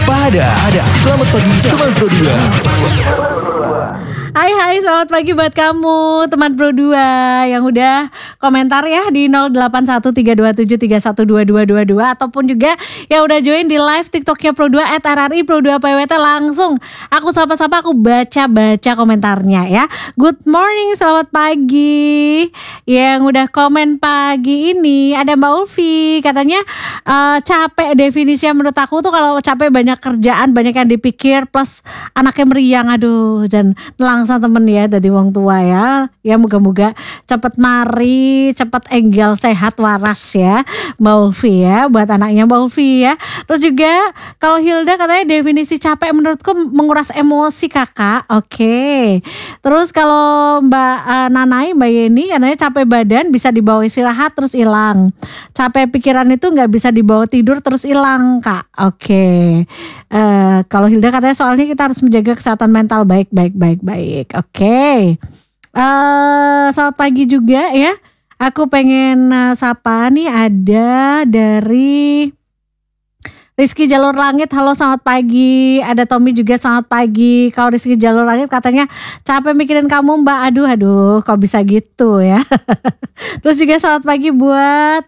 Waspada. Selamat pagi teman Pro 2. Hai, selamat pagi buat kamu teman Pro 2 yang udah komentar ya di 081327312222 ataupun juga yang udah join di live TikToknya Pro 2 @RRI Pro 2 PWT. Langsung aku sapa-sapa, aku baca komentarnya ya. Good morning, selamat pagi. Yang udah komen pagi ini ada Mbak Ulfi, katanya capek definisinya menurut aku tuh kalau capek banyak kerjaan, banyak yang dipikir plus anaknya meriang. Aduh, dan langsung temen ya dari wong tua ya. Ya moga-moga cepet mari, cepet enggal sehat waras ya Mbak Ulfi ya, buat anaknya Mbak Ulfi ya. Terus juga kalau Hilda katanya definisi capek menurutku menguras emosi kakak. Oke. Terus kalau Mbak Nanai, Mbak Yeni katanya capek badan bisa dibawa istirahat terus hilang. Capek pikiran itu nggak bisa dibawa tidur terus hilang kak. Oke. Kalau Hilda katanya soalnya kita harus menjaga kesehatan mental baik. Oke. Selamat pagi juga ya. Aku pengen sapa nih, ada dari Rizky Jalur Langit. Halo, selamat pagi. Ada Tommy juga, selamat pagi. Kalau Rizky Jalur Langit katanya capek mikirin kamu mbak. Aduh kok bisa gitu ya. Terus juga selamat pagi buat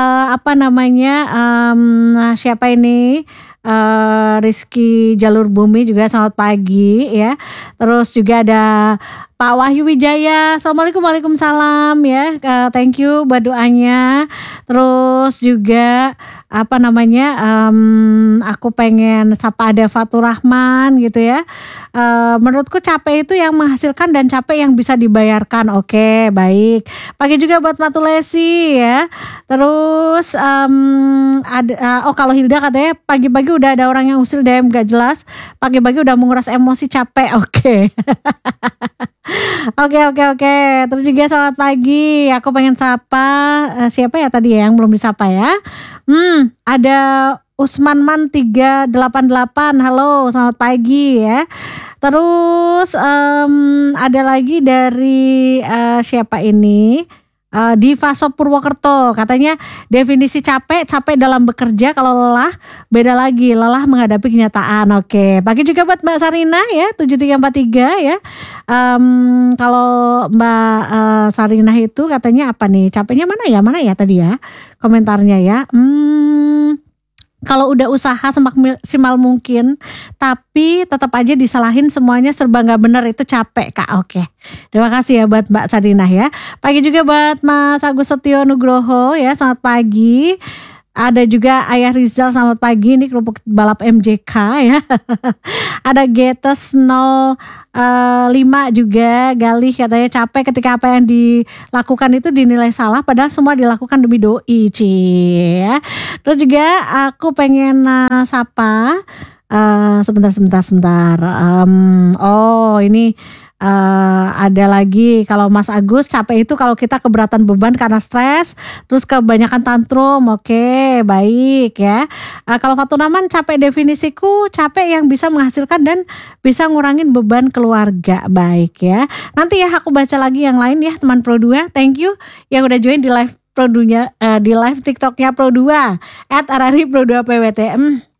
siapa ini, Rizky Jalur Bumi juga selamat pagi ya. Terus juga ada Pak Wahyu Wijaya, assalamualaikum, waalaikumsalam ya. Thank you buat doanya. Terus juga aku pengen sapa ada Fatur Rahman gitu ya. Menurutku capek itu yang menghasilkan dan capek yang bisa dibayarkan. Oke, baik. Pagi juga buat Matulesi ya. Terus kalau Hilda katanya pagi-pagi udah ada orang yang usil DM gak jelas. Pagi-pagi udah menguras emosi, capek. Oke. Oke. Terus juga selamat pagi. Aku pengen sapa siapa ya tadi ya yang belum disapa ya. Ada Usman Man 388. Halo, selamat pagi ya. Terus ada lagi dari siapa ini? Diva Sop Purwokerto, katanya definisi capek dalam bekerja, kalau lelah beda lagi, lelah menghadapi kenyataan. Oke, pagi juga buat Mbak Sarina ya 7343 ya. Kalau Mbak Sarina itu katanya apa nih, capeknya mana ya tadi ya komentarnya ya. Kalau udah usaha semaksimal mungkin, tapi tetap aja disalahin semuanya serba gak bener, itu capek kak. Oke, terima kasih ya buat Mbak Sadinah ya. Pagi juga buat Mas Agus Setio Nugroho ya, selamat pagi. Ada juga Ayah Rizal, selamat pagi. Ini kerupuk balap MJK ya. Ada Getes 05 juga, Galih katanya capek ketika apa yang dilakukan itu dinilai salah padahal semua dilakukan demi doi ya. Terus juga aku pengen sapa sebentar. Ini ada lagi, kalau Mas Agus capek itu kalau kita keberatan beban karena stres terus kebanyakan tantrum. Oke, baik ya. Kalau Fatunaman capek definisiku capek yang bisa menghasilkan dan bisa ngurangin beban keluarga. Baik ya, nanti ya aku baca lagi yang lain ya teman Pro 2. Thank you yang udah join di live Pro 2 di live TikToknya Pro 2 @RRI Pro 2 PWT.